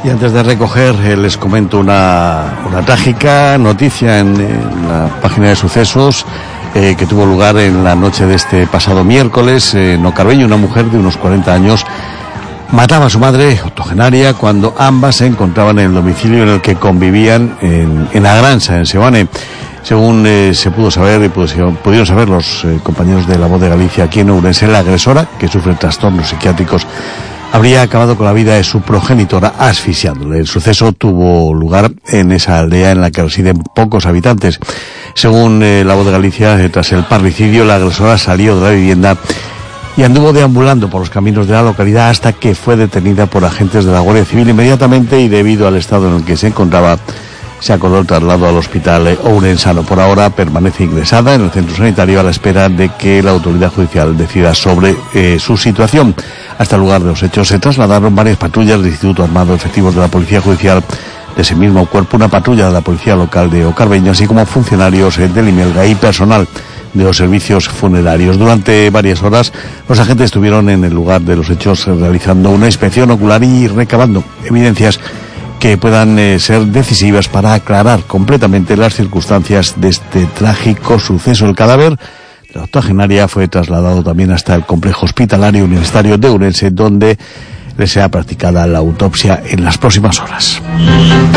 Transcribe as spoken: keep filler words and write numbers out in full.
Y antes de recoger, eh, les comento una, una trágica noticia en, en la página de sucesos eh, que tuvo lugar en la noche de este pasado miércoles eh, en Ocarbeño. Una mujer de unos cuarenta años mataba a su madre, octogenaria, cuando ambas se encontraban en el domicilio en el que convivían en, en Agransa, en Seoane. Según eh, se pudo saber y pudieron saber los eh, compañeros de La Voz de Galicia aquí en Ourense, la agresora, que sufre trastornos psiquiátricos, habría acabado con la vida de su progenitora asfixiándole. El suceso tuvo lugar en esa aldea en la que residen pocos habitantes. Según eh, La Voz de Galicia, eh, tras el parricidio, la agresora salió de la vivienda y anduvo deambulando por los caminos de la localidad hasta que fue detenida por agentes de la Guardia Civil inmediatamente, y debido al estado en el que se encontraba, se acordó el traslado al hospital eh, ourensano. Por ahora permanece ingresada en el centro sanitario a la espera de que la autoridad judicial decida sobre eh, su situación. Hasta el lugar de los hechos se trasladaron varias patrullas del Instituto Armado, efectivos de la Policía Judicial de ese mismo cuerpo, una patrulla de la Policía Local de Ocarbeño, así como funcionarios eh, del IMELGA y personal de los servicios funerarios. Durante varias horas los agentes estuvieron en el lugar de los hechos eh, realizando una inspección ocular y recabando evidencias que puedan eh, ser decisivas para aclarar completamente las circunstancias de este trágico suceso. El cadáver de la octogenaria fue trasladado también hasta el complejo hospitalario universitario de Ourense, donde le será practicada la autopsia en las próximas horas.